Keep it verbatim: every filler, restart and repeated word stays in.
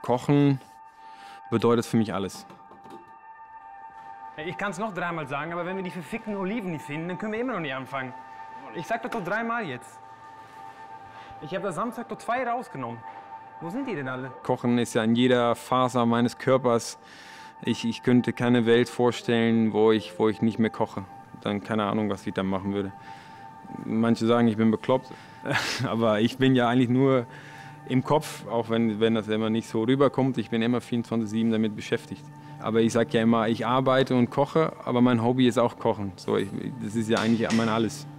Kochen bedeutet für mich alles. Ich kann es noch dreimal sagen, aber wenn wir die verfickten Oliven nicht finden, dann können wir immer noch nicht anfangen. Ich sag das doch dreimal jetzt. Ich habe da Samstag doch zwei rausgenommen. Wo sind die denn alle? Kochen ist ja in jeder Faser meines Körpers. Ich, ich könnte keine Welt vorstellen, wo ich, wo ich nicht mehr koche. Dann keine Ahnung, was ich dann machen würde. Manche sagen, ich bin bekloppt, aber ich bin ja eigentlich nur im Kopf, auch wenn, wenn das immer nicht so rüberkommt. Ich bin immer vierundzwanzig sieben damit beschäftigt. Aber ich sage ja immer, ich arbeite und koche, aber mein Hobby ist auch Kochen. So, ich, das ist ja eigentlich mein Alles.